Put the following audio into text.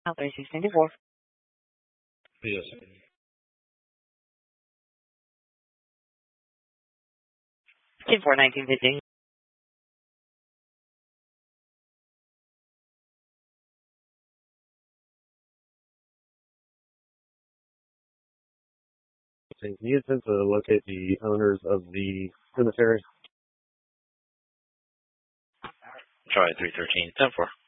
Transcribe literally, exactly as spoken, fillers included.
thirty-six ninety-four. Yes. ten four nineteen fifteen. Can you attempt to locate the owners of the cemetery? Try three thirteen ten four.